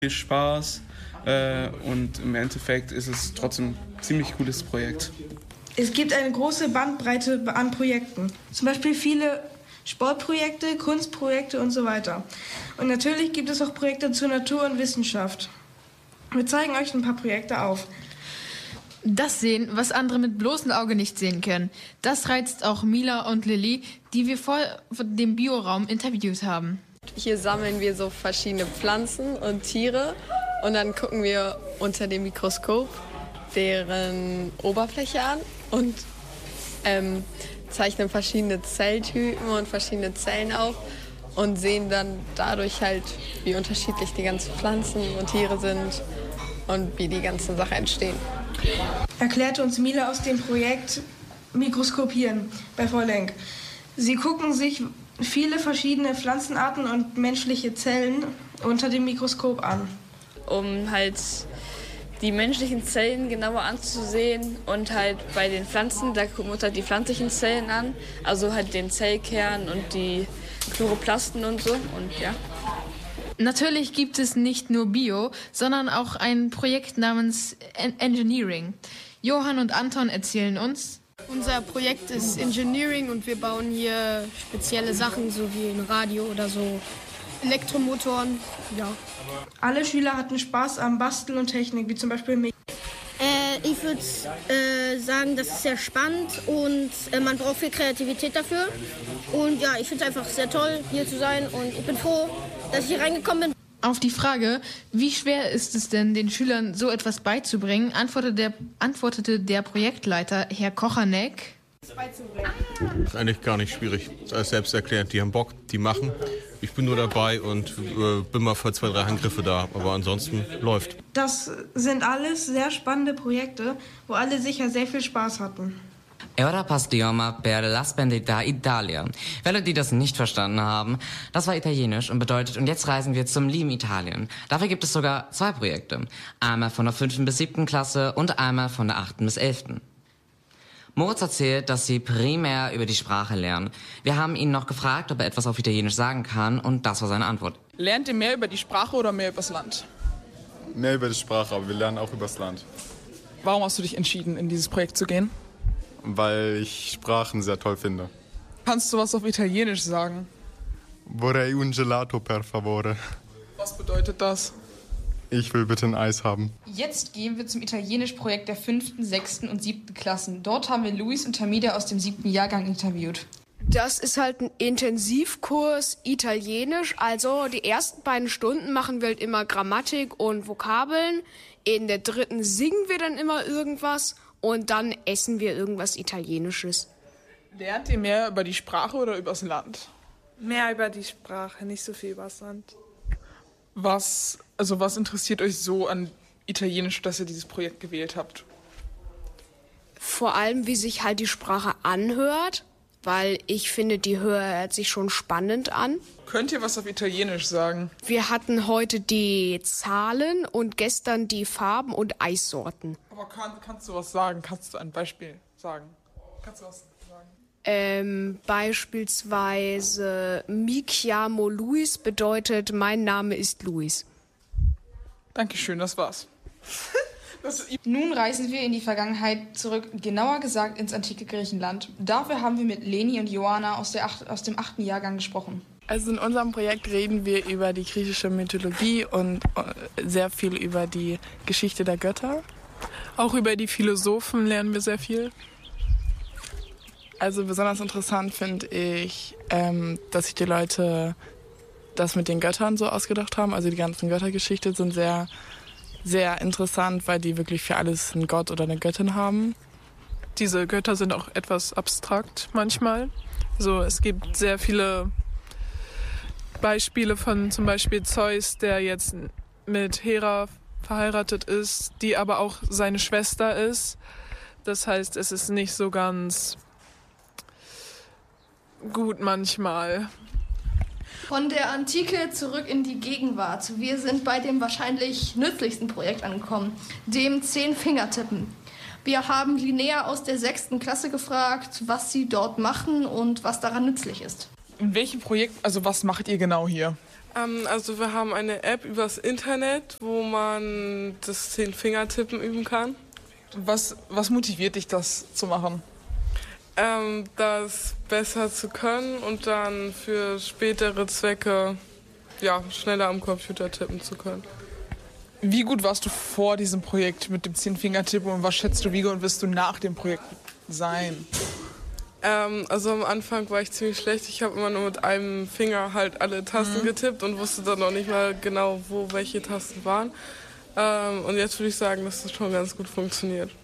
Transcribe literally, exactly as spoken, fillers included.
viel Spaß äh, und im Endeffekt ist es trotzdem ein ziemlich cooles Projekt. Es gibt eine große Bandbreite an Projekten, zum Beispiel viele Sportprojekte, Kunstprojekte und so weiter. Und natürlich gibt es auch Projekte zur Natur und Wissenschaft. Wir zeigen euch ein paar Projekte auf. Das sehen, was andere mit bloßem Auge nicht sehen können. Das reizt auch Mila und Lilly, die wir vor dem Bioraum interviewt haben. Hier sammeln wir so verschiedene Pflanzen und Tiere und dann gucken wir unter dem Mikroskop deren Oberfläche an und ähm, zeichnen verschiedene Zelltypen und verschiedene Zellen auf und sehen dann dadurch halt, wie unterschiedlich die ganzen Pflanzen und Tiere sind und wie die ganzen Sachen entstehen. Erklärte uns Mila aus dem Projekt Mikroskopieren bei Frau Lenk. Sie gucken sich viele verschiedene Pflanzenarten und menschliche Zellen unter dem Mikroskop an. Um halt die menschlichen Zellen genauer anzusehen und halt bei den Pflanzen, da gucken wir uns halt die pflanzlichen Zellen an, also halt den Zellkern und die Chloroplasten und so und ja. Natürlich gibt es nicht nur Bio, sondern auch ein Projekt namens Engineering. Johann und Anton erzählen uns. Unser Projekt ist Engineering und wir bauen hier spezielle Sachen, so wie ein Radio oder so Elektromotoren. Ja. Alle Schüler hatten Spaß am Basteln und Technik, wie zum Beispiel mich. Äh, ich würde äh, sagen, das ist sehr spannend und äh, man braucht viel Kreativität dafür. Und ja, ich finde es einfach sehr toll, hier zu sein und ich bin froh, dass ich hier reingekommen bin. Auf die Frage, wie schwer ist es denn, den Schülern so etwas beizubringen, antwortete der, antwortete der Projektleiter, Herr Kochanek. Das ist eigentlich gar nicht schwierig. Das ist alles selbsterklärend. Die haben Bock, die machen. Ich bin nur dabei und äh, bin mal für zwei, drei Handgriffe da. Aber ansonsten läuft. Das sind alles sehr spannende Projekte, wo alle sicher sehr viel Spaß hatten. E ora passiamo per la Splendida Italia. Für alle, die das nicht verstanden haben, das war italienisch und bedeutet, und jetzt reisen wir zum lieben Italien. Dafür gibt es sogar zwei Projekte. Einmal von der fünften bis siebten Klasse und einmal von der achten bis elften Moritz erzählt, dass sie primär über die Sprache lernen. Wir haben ihn noch gefragt, ob er etwas auf Italienisch sagen kann, und das war seine Antwort. Lernt ihr mehr über die Sprache oder mehr übers Land? Mehr über die Sprache, aber wir lernen auch übers Land. Warum hast du dich entschieden, in dieses Projekt zu gehen? Weil ich Sprachen sehr toll finde. Kannst du was auf Italienisch sagen? Vorrei un gelato, per favore. Was bedeutet das? Ich will bitte ein Eis haben. Jetzt gehen wir zum Italienisch-Projekt der fünften, sechsten und siebten Klassen. Dort haben wir Luis und Tamida aus dem siebten Jahrgang interviewt. Das ist halt ein Intensivkurs Italienisch. Also die ersten beiden Stunden machen wir halt immer Grammatik und Vokabeln. In der dritten singen wir dann immer irgendwas. Und dann essen wir irgendwas Italienisches. Lernt ihr mehr über die Sprache oder übers Land? Mehr über die Sprache, nicht so viel übers Land. Was, also was interessiert euch so an Italienisch, dass ihr dieses Projekt gewählt habt? Vor allem, wie sich halt die Sprache anhört, weil ich finde, die hört sich schon spannend an. Könnt ihr was auf Italienisch sagen? Wir hatten heute die Zahlen und gestern die Farben und Eissorten. Aber kann, kannst du was sagen? Kannst du ein Beispiel sagen? Kannst du was sagen? Ähm, beispielsweise Mi chiamo Luis bedeutet, mein Name ist Luis. Dankeschön, das war's. das Nun reisen wir in die Vergangenheit zurück, genauer gesagt ins antike Griechenland. Dafür haben wir mit Leni und Joanna aus, der acht, aus dem achten Jahrgang gesprochen. Also in unserem Projekt reden wir über die griechische Mythologie und sehr viel über die Geschichte der Götter. Auch über die Philosophen lernen wir sehr viel. Also besonders interessant finde ich, ähm, dass sich die Leute das mit den Göttern so ausgedacht haben. Also die ganzen Göttergeschichten sind sehr, sehr interessant, weil die wirklich für alles einen Gott oder eine Göttin haben. Diese Götter sind auch etwas abstrakt manchmal. So, es gibt sehr viele Beispiele von zum Beispiel Zeus, der jetzt mit Hera verheiratet ist, die aber auch seine Schwester ist. Das heißt, es ist nicht so ganz gut manchmal. Von der Antike zurück in die Gegenwart. Wir sind bei dem wahrscheinlich nützlichsten Projekt angekommen, dem Zehn-Fingertippen. Wir haben Linnea aus der sechsten Klasse gefragt, was sie dort machen und was daran nützlich ist. In welchem Projekt, also was macht ihr genau hier? Ähm, also wir haben eine App übers Internet, wo man das Zehn-Finger-Tippen üben kann. Was, was motiviert dich, das zu machen? Ähm, das besser zu können und dann für spätere Zwecke ja, schneller am Computer tippen zu können. Wie gut warst du vor diesem Projekt mit dem Zehn-Finger-Tippen und was schätzt du, wie gut wirst du nach dem Projekt sein? Ähm, also am Anfang war ich ziemlich schlecht. Ich habe immer nur mit einem Finger halt alle Tasten mhm. getippt und wusste dann noch nicht mal genau, wo welche Tasten waren. Ähm, und jetzt würde ich sagen, dass das schon ganz gut funktioniert.